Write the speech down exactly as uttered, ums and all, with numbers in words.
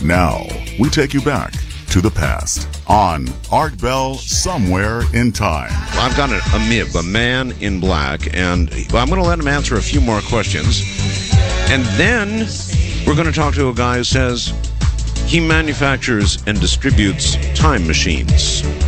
Now, we take you back to the past on Art Bell Somewhere in Time. Well, I've got a, a M I B, a man in black, and well, I'm going to let him answer a few more questions. And then we're going to talk to a guy who says he manufactures and distributes time machines.